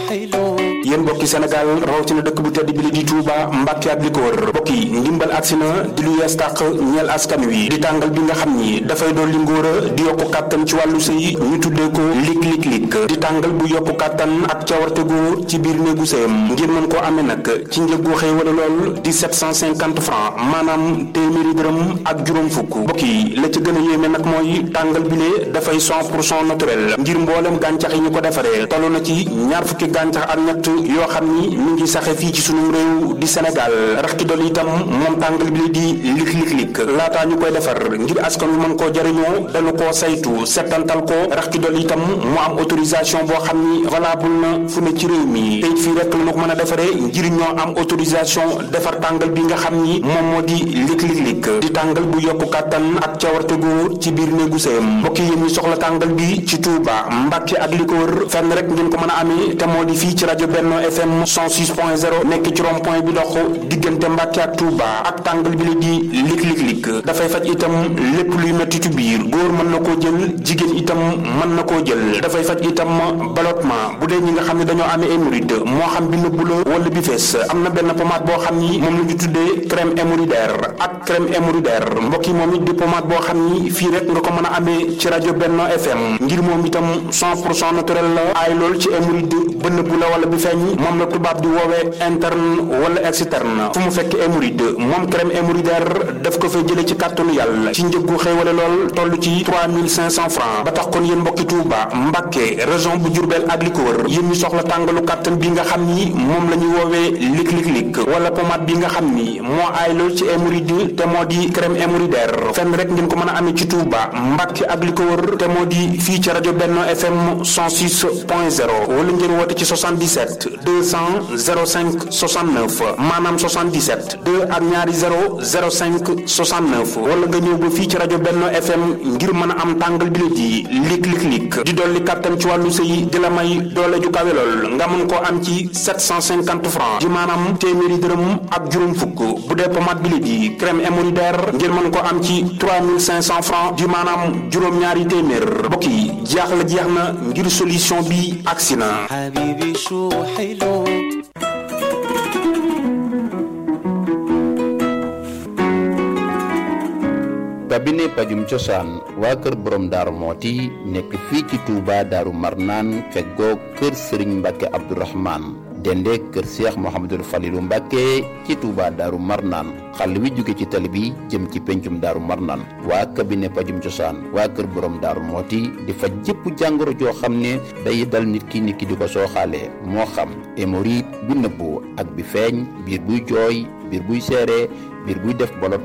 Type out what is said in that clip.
yéen mbokki Sénégal rawatina dëkk bu tedd bi li di Touba Mbàkke ak li ko wër mbokk yi ndimbal agsi na di lu yees tàq ñeel askan wi di tàngal bi nga xam ni dafay doon li ngóora di yokku kàttan ci wàllu sëy ñu tuddee ko lik di tàngal bu yokku kàttan ak cawarte góor ci biir néegu sëyam ngir mën koo amee nag ci njëgu xéewale lool di 750 francs maanaam téeméeri dërëm ak juróom fukk mbokk yi la ci gën a yéeme nag mooy tàngal bi lee dafay 100% naturel ngir mboolem gàncax yi ñu ko defaree toll na ci ñaar fukki gàncax ak ñett yoo xam ni mi ngi saxe fii ci sunu réew di Sénégal rax ci dolli itam moom tàngal bi la di lik laataa ñu koy defar ngir askan wi mën koo jariñoo dañu koo saytu settantal ko rax ci dolli itam mu am autorisation boo xam ni valable na fu ne ci réew mi te it fii rek la ñu ko mën a defaree ngir ñoo am autorisation defar tàngal bi nga xam ni moom moo di lik di tàngal bu yokku kàttan ak cawarte gu ci biir néegu sëyam mbokk yi ñu soxla tàngal bi ci Touba Mbàkke ak li ko wër fenn rek ngeen ko mën a amee te moo di fii ci rajo Benno FM 106.0 nekk ci rond point bi dox diggante Mbàkke ak Touba ak tàngal bi la di lik dafay faj itam lépp luy metti ci biir góor mën na koo jël jigéen itam mën na koo jël dafay faj itam ballottement bu dee ñi nga xam ne dañoo amee hémorroïde moo xam bi nëbbu la wala bi fees am na benn pommade boo xam ni moom la ñu tuddee crème hémorroïdaire ak crème hémorroïdaire mbokk yi moom it di pommade boo xam ni fii rek nga ko mën a amee ci rajo Benno FM ngir moom itam 100% naturel la aay lool ci hémorroïde ba nëbbu la wala bi feeñ moom la tubaab di woowee interne wala externe fu mu fekk hémorroïde moom crème hémorroïdaire daf ko fay jëlee ci kàttanu yàlla ci njëggu xéewale lool toll ci 3500 francs ba tax kon yéen mbokki Touba Mbàkke région bu Diourbel ak li ko wër yéen ñu soxla tàngalu kàttan bi nga xam ni moom la ñuy woowee lik wala pommade bi nga xam ni moo aay lool ci hémorroïde te moo di crème hémorroïdaire fenn rek ngeen ko mën a amee ci Touba Mbàkke ak li ko wër te moo di fii ci rajo Benno FM 106.0 wala ngeen woote ci 77 200 05 69 maanaam 77 2 ak ñaari 0 05 69 wala nga ñëw ba fii ci rajo Benno FM ngir mën a am tàngal bi la di lik di dolli kàttan ci wàllu sëy di la may doole ju kawe lool nga mën koo am ci 750 francs di maanaam téeméeri dërëm ak juróom fukk bu dee pommade bi la di crème hémorroïdaire ngir mën koo am ci 3500 francs di maanaam juróom-ñaari téeméer mbokk yi jeex na ngir solution bi agsi na cabinet pajum cosaan waa kër borom daaru mooti nekk fii ci Touba daaru marnaan feggoo kër sëriñ Mbàkke Abdourahman dende kër Seex Mohamadul Falilu Mbàkke ci Touba daaru marnaan xàll wi jóge ci tali bi jëm ci pencum daaru marnaan waa cabinet pajum cosaan waa kër borom daaru mooti di faj jëpp jàngoro joo xam ne day dal nit ki di ko sooxaale moo xam hémorroïde bu nëbbu ak bi feeñ biir buy jooy biir buy seere biir buy def ballottement